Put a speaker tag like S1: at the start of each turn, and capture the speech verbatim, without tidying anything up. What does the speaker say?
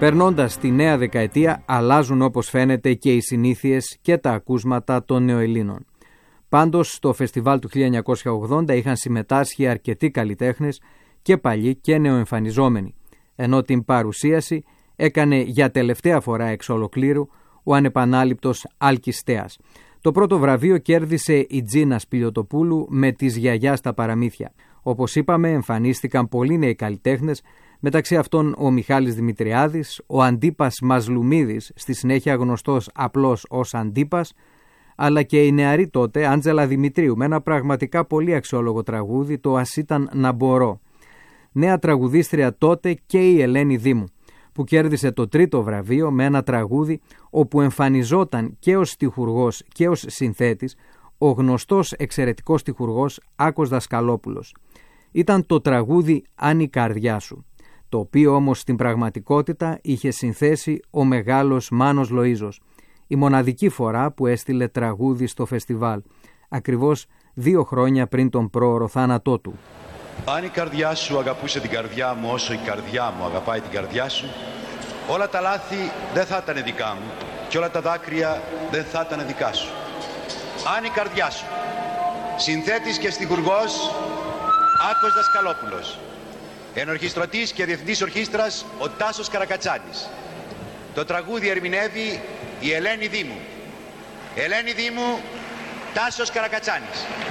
S1: Περνώντας τη νέα δεκαετία, αλλάζουν όπως φαίνεται και οι συνήθειες και τα ακούσματα των νεοελλήνων. Πάντως, στο φεστιβάλ του χίλια εννιακόσια ογδόντα είχαν συμμετάσχει αρκετοί καλλιτέχνες και παλιοί και νεοεμφανιζόμενοι, ενώ την παρουσίαση έκανε για τελευταία φορά εξ ολοκλήρου ο ανεπανάληπτος Άλκης Στέας. Το πρώτο βραβείο κέρδισε η Τζίνα Σπηλιοτοπούλου με «Της γιαγιάς τα παραμύθια». Όπως είπαμε, εμφανίστηκαν πολλοί νέοι καλλιτέχνες, μεταξύ αυτών ο Μιχάλης Δημητριάδης, ο Αντίπας Μαζλουμίδης, στη συνέχεια γνωστός απλώς ως Αντίπας, αλλά και η νεαρή τότε Άντζελα Δημητρίου με ένα πραγματικά πολύ αξιόλογο τραγούδι, το «Ας ήταν να μπορώ». Νέα τραγουδίστρια τότε και η Ελένη Δήμου, που κέρδισε το τρίτο βραβείο με ένα τραγούδι όπου εμφανιζόταν και ως στιχουργός και ως συνθέτης ο γνωστός εξαιρετικός στιχουργός Άκος Δασκαλόπουλος. Ήταν το τραγούδι «Αν η καρδιά σου», το οποίο όμως στην πραγματικότητα είχε συνθέσει ο μεγάλος Μάνος Λοΐζος, η μοναδική φορά που έστειλε τραγούδι στο φεστιβάλ, ακριβώς δύο χρόνια πριν τον πρόωρο θάνατό του.
S2: Αν η καρδιά σου αγαπούσε την καρδιά μου όσο η καρδιά μου αγαπάει την καρδιά σου, όλα τα λάθη δεν θα ήταν δικά μου και όλα τα δάκρυα δεν θα ήταν δικά σου. Αν η καρδιά σου, συνθέτης και στιχουργός Άκος Δασκαλόπουλος, ενορχιστρωτής και διευθυντής ορχήστρας ο Τάσος Καρακατσάνης. Το τραγούδι ερμηνεύει η Ελένη Δήμου. Ελένη Δήμου, Τάσος Καρακατσάνης.